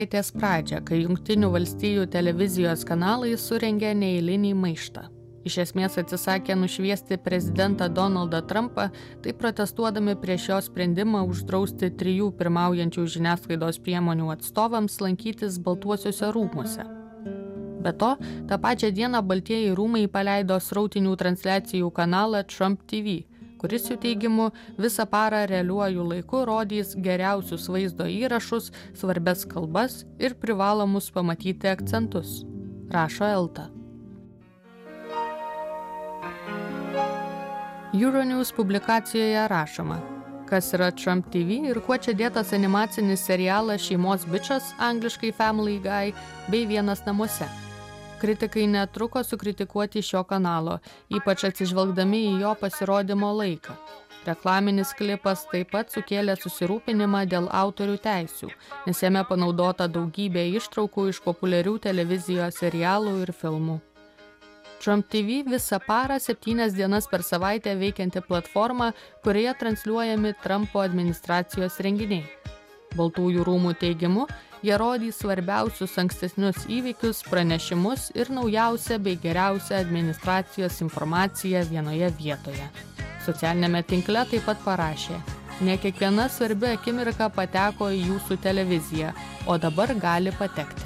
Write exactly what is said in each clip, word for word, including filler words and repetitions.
Savaitės pradžią, kai Jungtinių valstijų televizijos kanalai surengė neeilinį maištą. Iš esmės atsisakė nušviesti prezidentą Donaldą Trumpą, taip protestuodami prieš jo sprendimą uždrausti trijų pirmaujančių žiniasklaidos priemonių atstovams lankytis Baltuosiuose rūmuose. Be to, tą pačią dieną Baltieji rūmai paleido srautinių transliacijų kanalą Trump T V, kuris jų teigimu visą parą realiuoju laiku rodys geriausius vaizdo įrašus, svarbias kalbas ir privalomus pamatyti akcentus, rašo Elta. Euronews publikacijoje rašoma, kas yra Trump T V ir kuo čia dėtas animacinis serialas Šeimos bičas, angliškai Family Guy, bei Vienas namuose. Kritikai netruko sukritikuoti šio kanalo, ypač atsižvelgdami į jo pasirodymo laiką. Reklaminis klipas taip pat sukėlė susirūpinimą dėl autorių teisių, nes jame panaudota daugybė ištraukų iš populiarių televizijos serialų ir filmų. Trump T V visą parą septynias dienas per savaitę veikianti platforma, kurioje transliuojami Trumpo administracijos renginiai. Baltųjų rūmų teigimu, jie rodys svarbiausius ankstesnius įvykius, pranešimus ir naujausią bei geriausią administracijos informaciją vienoje vietoje. Socialinėme tinkle taip pat parašė, ne kiekviena svarbi akimirka pateko į jūsų televiziją, o dabar gali patekti.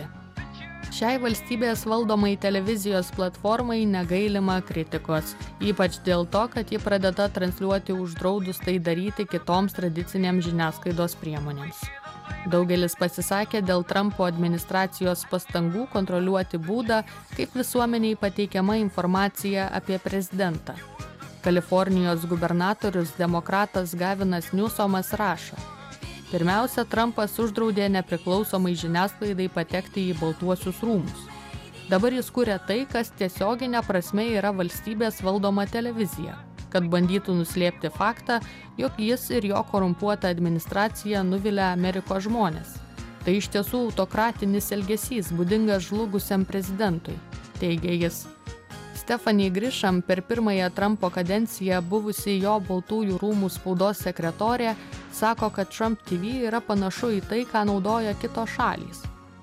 Šiai valstybės valdomai televizijos platformai negailima kritikos, ypač dėl to, kad ji pradeda transliuoti uždraudus tai daryti kitoms tradicinėms žiniasklaidos priemonėms. Daugelis pasisakė dėl Trumpo administracijos pastangų kontroliuoti būdą, kaip visuomeniai pateikiama informacija apie prezidentą. Kalifornijos gubernatorius demokratas Gavinas Newsomas rašo, pirmiausia, Trumpas uždraudė nepriklausomai žiniasklaidai patekti į Baltuosius rūmus. Dabar jis kuria tai, kas tiesioginė prasme yra valstybės valdoma televizija, kad bandytų nuslėpti faktą, jog jis ir jo korumpuota administracija nuvilia Amerikos žmonės. Tai iš tiesų autokratinis elgesys, būdingas žlugusiam prezidentui, teigia jis. Stephanie Grisham, per pirmąją Trumpo kadenciją buvusi jo Baltųjų rūmų spaudos sekretorė, sako, kad Trump T V yra panašu į tai, ką naudoja kitos šalys.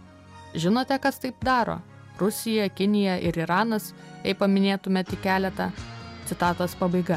Žinote, kas taip daro? Rusija, Kinija ir Iranas, jei paminėtume tik keletą. Citatos pabaiga.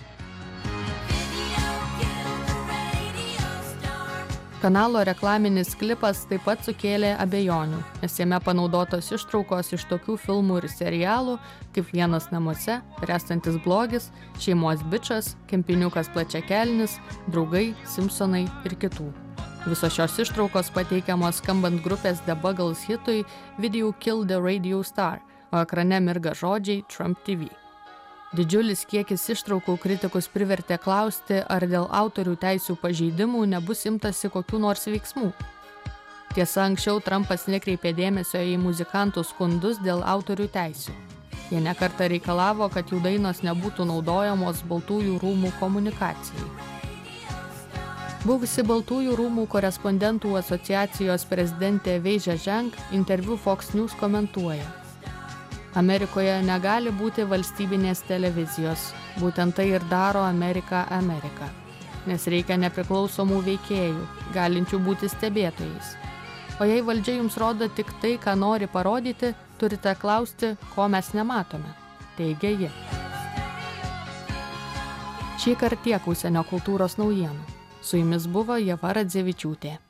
Kanalo reklaminis klipas taip pat sukėlė abejonių, nes jame panaudotos ištraukos iš tokių filmų ir serialų, kaip Vienas namuose, Bręstantis blogis, Šeimos bičas, Kempiniukas plačiakelnis, Draugai, Simpsonai ir kitų. Visos šios ištraukos pateikiamos skambant grupės The Buggles hitui Video Kill the Radio Star, o ekrane mirga žodžiai Trump T V. Didžiulis kiekis ištraukų kritikus privertė klausti, ar dėl autorių teisių pažeidimų nebus imtasi kokių nors veiksmų. Tiesa, anksčiau Trumpas nekreipė dėmesio į muzikantų skundus dėl autorių teisių. Jie nekartą reikalavo, kad jų dainos nebūtų naudojamos Baltųjų rūmų komunikacijai. Buvusi Baltųjų rūmų korespondentų asociacijos prezidentė Wei Zhezheng interviu Fox News komentuoja. Amerikoje negali būti valstybinės televizijos. Būtent tai ir daro Amerika Amerika. Nes reikia nepriklausomų veikėjų, galinčių būti stebėtojais. O jei valdžia jums rodo tik tai, ką nori parodyti, turite klausti, ko mes nematome, teigia ji. Šįkart tiek užsienio kultūros naujienų. Su jumis buvo Ieva Radzevičiūtė.